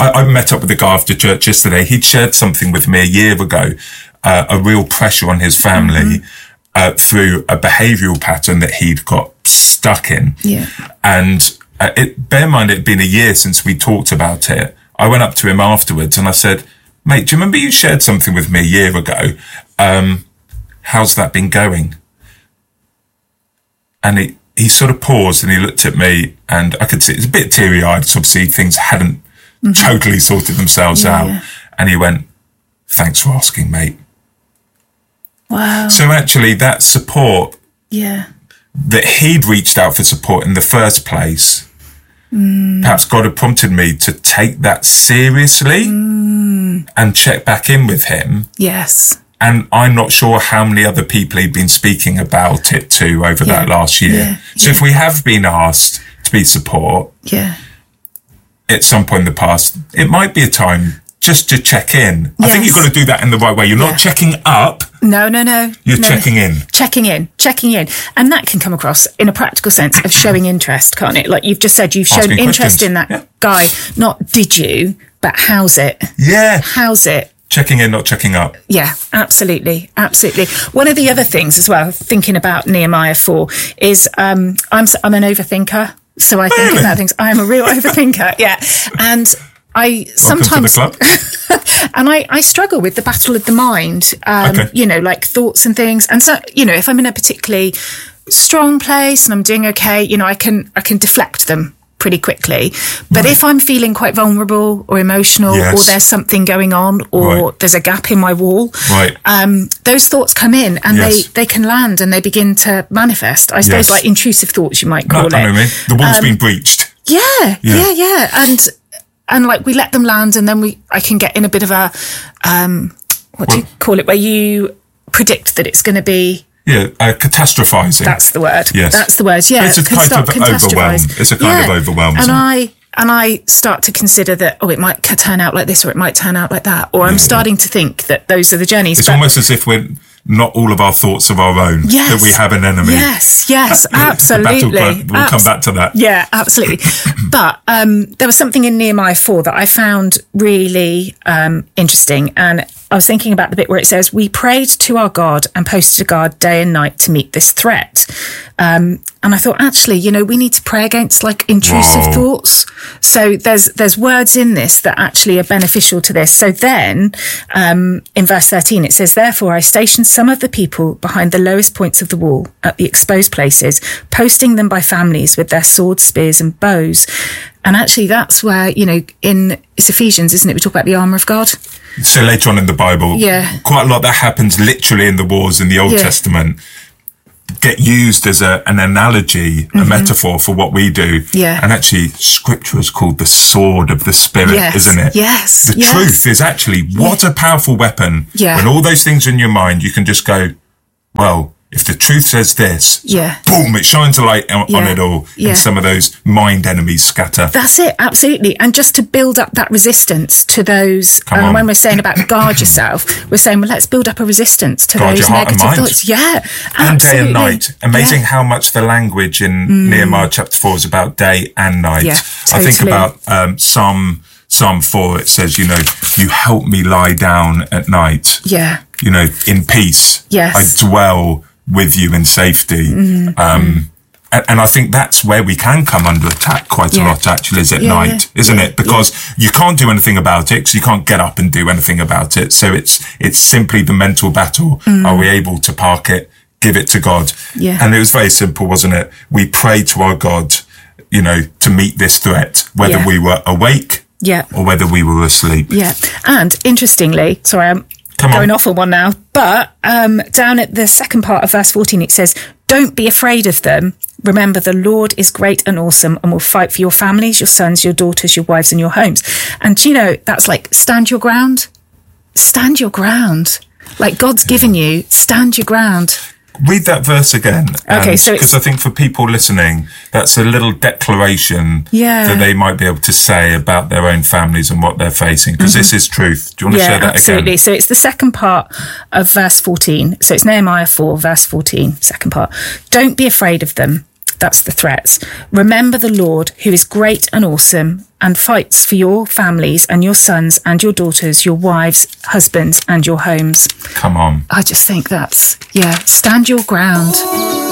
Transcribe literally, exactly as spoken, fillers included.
I, I met up with a guy after church yesterday. He'd shared something with me a year ago, uh, a real pressure on his family mm-hmm. uh, through a behavioural pattern that he'd got stuck in. Yeah. And uh, it, bear in mind, it had been a year since we talked about it. I went up to him afterwards and I said, mate, do you remember you shared something with me a year ago? Um, how's that been going? And he, he sort of paused and he looked at me and I could see it's a bit teary-eyed. So obviously things hadn't mm-hmm. totally sorted themselves yeah, out. Yeah. And he went, thanks for asking, mate. Wow. So actually that support yeah. that he'd reached out for support in the first place, mm. perhaps God had prompted me to take that seriously mm. and check back in with him. Yes. And I'm not sure how many other people he'd been speaking about it to over yeah. that last year. Yeah. So yeah. if we have been asked to be support yeah. at some point in the past, it might be a time just to check in. Yes. I think you've got to do that in the right way. You're yeah. not checking up. No, no, no. You're no. checking in. Checking in, checking in. And that can come across in a practical sense of showing interest, can't it? Like you've just said, you've shown Asking interest questions. in that yeah. guy. Not did you, but how's it? Yeah. How's it? Checking in, not checking up. Yeah, absolutely, absolutely. One of the other things as well, thinking about Nehemiah four, is um, I'm I'm an overthinker, so I think really? about things. I'm a real overthinker, yeah, and I sometimes Welcome to the club. and I, I struggle with the battle of the mind, um, okay. you know, like thoughts and things. And so, you know, if I'm in a particularly strong place and I'm doing okay, you know, I can I can deflect them pretty quickly. But right. if I'm feeling quite vulnerable or emotional yes. or there's something going on or right. there's a gap in my wall, right. um, those thoughts come in and yes. they, they can land and they begin to manifest. I suppose yes. like intrusive thoughts, you might call no, it. I know me. The wall's um, been breached. Yeah, yeah, yeah, yeah. And and like we let them land and then we I can get in a bit of a, um, what well, do you call it, where you predict that it's going to be Yeah, uh, catastrophizing. That's the word. Yes. That's the word, yeah. But it's a type of overwhelm. It's a kind yeah. of overwhelm. And I and I start to consider that, oh, it might turn out like this or it might turn out like that. Or I'm yeah. starting to think that those are the journeys. It's but, almost as if we're not all of our thoughts of our own, yes. that we have an enemy. Yes, yes, absolutely. Battle, we'll Abs- come back to that. Yeah, absolutely. But um, there was something in Nehemiah four that I found really um, interesting. And I was thinking about the bit where it says, we prayed to our God and posted a guard day and night to meet this threat. Um, and I thought, actually, you know, we need to pray against like intrusive Whoa. thoughts. So there's there's words in this that actually are beneficial to this. So then um, in verse thirteen, it says, therefore I stationed some of the people behind the lowest points of the wall at the exposed places, posting them by families with their swords, spears and bows. And actually that's where, you know, in it's Ephesians, isn't it? We talk about the armour of God. So later on in the Bible, yeah. quite a lot that happens literally in the wars in the Old yeah. Testament get used as a, an analogy, mm-hmm. a metaphor for what we do. Yeah. And actually scripture is called the sword of the spirit, yes. isn't it? Yes. The yes. truth is actually what yeah. a powerful weapon. Yeah. When all those things are in your mind, you can just go, well, if the truth says this, yeah. boom, it shines a light on, yeah. on it all. Yeah. And some of those mind enemies scatter. That's it, absolutely. And just to build up that resistance to those, Come and on. when we're saying about guard yourself, we're saying, well, let's build up a resistance to Guard those your heart and negative mind. thoughts. Yeah, and absolutely. day and night. Amazing yeah. how much the language in mm. Nehemiah chapter four is about day and night. Yeah, I think totally. about um, Psalm Psalm four. It says, you know, you help me lie down at night. Yeah. You know, in peace. Yes. I dwell with you in safety. Mm-hmm. Um, and, and I think that's where we can come under attack quite yeah. a lot, actually, is at yeah, night, yeah. isn't yeah. it? Because yeah. you can't do anything about it, because you can't get up and do anything about it. So it's it's simply the mental battle. Mm. Are we able to park it, give it to God? Yeah. And it was very simple, wasn't it? We prayed to our God, you know, to meet this threat, whether yeah. we were awake yeah. or whether we were asleep. Yeah. And interestingly, sorry, I'm Come going on. off on one now, but um, down at the second part of verse fourteen, it says, don't be afraid of them. Remember, the Lord is great and awesome and will fight for your families, your sons, your daughters, your wives and your homes. And, you know, that's like, stand your ground. Stand your ground. Like God's given you, stand your ground. Read that verse again. Okay, so because I think for people listening, that's a little declaration yeah. that they might be able to say about their own families and what they're facing. Because mm-hmm. this is truth. Do you want to yeah, share that absolutely. again? So it's the second part of verse fourteen. So it's Nehemiah four, verse fourteen, second part. Don't be afraid of them. That's the threats. Remember the Lord, who is great and awesome, and fights for your families and your sons and your daughters, your wives, husbands, and your homes. Come on. I just think that's, yeah, stand your ground.